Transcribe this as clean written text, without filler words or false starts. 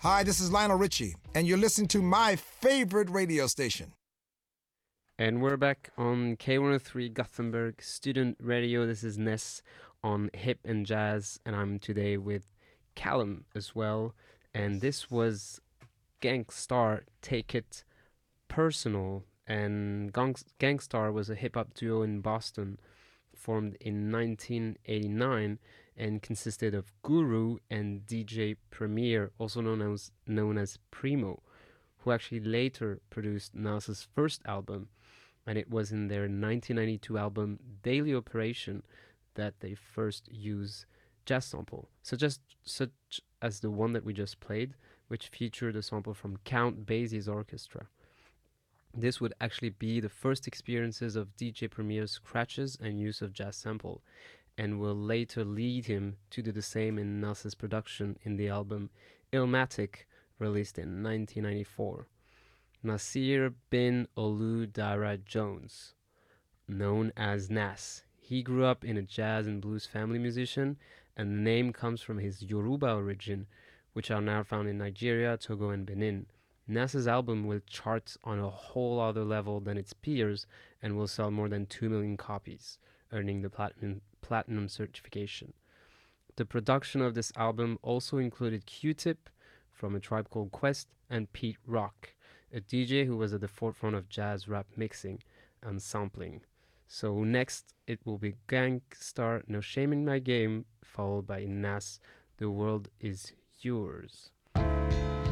Hi, this is Lionel Richie, and you're listening to my favorite radio station. And we're back on K103 Gothenburg Student Radio. This is Ness on Hip and Jazz, and I'm today with Callum as well. And this was Gangstar, Take It Personal. And Gangstar was a hip hop duo in Boston, formed in 1989, and consisted of Guru and DJ Premier, also known as Primo, who actually later produced Nas's first album, and it was in their 1992 album Daily Operation that they first used jazz sample, such as the one that we just played, which featured a sample from Count Basie's orchestra. This would actually be the first experiences of DJ Premier's scratches and use of jazz sample, and will later lead him to do the same in Nas's production in the album Illmatic, released in 1994. Nasir bin Olu Dara Jones, known as Nas. He grew up in a jazz and blues family musician, and the name comes from his Yoruba origin, which are now found in Nigeria, Togo, and Benin. Nas's album will chart on a whole other level than its peers and will sell more than 2 million copies, earning the platinum certification. The production of this album also included Q-Tip from A Tribe Called Quest and Pete Rock, a DJ who was at the forefront of jazz rap mixing and sampling. So next it will be Gangstar, No Shame in My Game, followed by Nas, The World Is Yours.